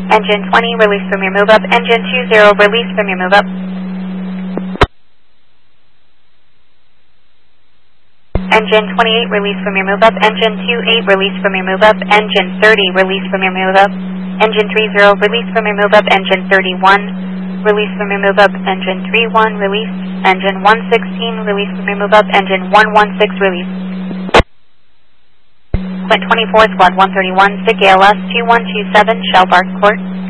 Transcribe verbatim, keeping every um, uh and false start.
Engine twenty, release from your move-up. Engine two zero, release from your move-up. Engine twenty-eight, release from your move-up. Engine two eight, release from your move-up. Engine thirty, release from your move-up. Engine three zero, release from your move-up. Engine thirty-one, release from your move-up. Engine three one, release. Engine one sixteen, release from your move-up. Engine one sixteen, release. Quint twenty-four, Squad one thirty-one, S I G A L S two one two seven, Shell Bark Court.